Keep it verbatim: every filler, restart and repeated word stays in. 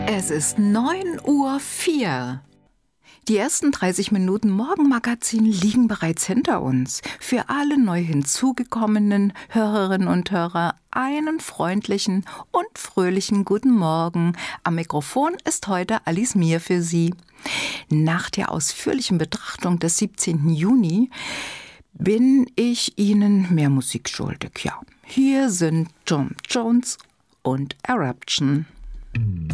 Es ist neun Uhr vier. Die ersten dreißig Minuten Morgenmagazin liegen bereits hinter uns. Für alle neu hinzugekommenen Hörerinnen und Hörer einen freundlichen und fröhlichen guten Morgen. Am Mikrofon ist heute Alice Mier für Sie. Nach der ausführlichen Betrachtung des siebzehnten Juni bin ich Ihnen mehr Musik schuldig. Ja, hier sind Tom Jones und Eruption.